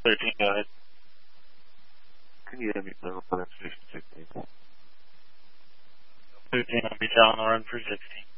13, go ahead. Can you hear me, sir? 11 Station 16. 13, I'll be down on the run for 16.